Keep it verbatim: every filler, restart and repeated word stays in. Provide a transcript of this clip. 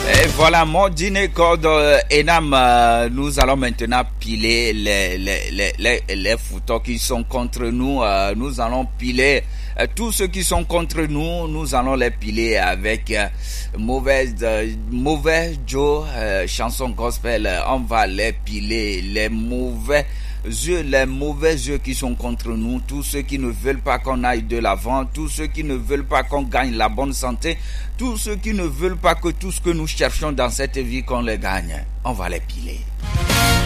Et voilà, mon dîner code euh, Enam, euh, nous allons maintenant piler les, les, les, les, les foutons qui sont contre nous. Euh, nous allons piler euh, tous ceux qui sont contre nous. Nous allons les piler avec euh, mauvaise, euh, mauvais Joe, euh, chanson gospel. Euh, on va les piler, les mauvais yeux, les mauvais yeux qui sont contre nous, tous ceux qui ne veulent pas qu'on aille de l'avant, tous ceux qui ne veulent pas qu'on gagne la bonne santé, tous ceux qui ne veulent pas que tout ce que nous cherchons dans cette vie qu'on les gagne. On va les piler.